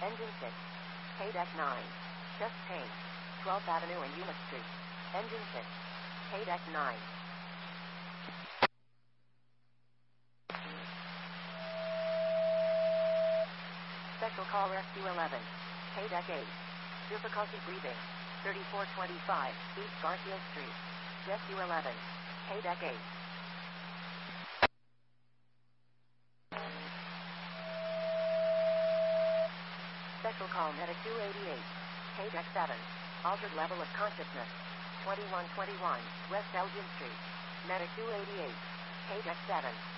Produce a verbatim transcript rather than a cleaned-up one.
Engine six. K-Deck nine. Chest paint. twelfth Avenue and Yuma Street. Engine six. K-Deck nine. Special call Rescue eleven. K-Deck eight. Difficulty breathing. thirty-four twenty-five East Garfield Street. Rescue eleven. K-Deck eight. Special call Medic two eighty-eight. K-Deck seven. Altered level of consciousness. twenty-one twenty-one West Elgin Street. Medic two eighty-eight. K-Deck seven.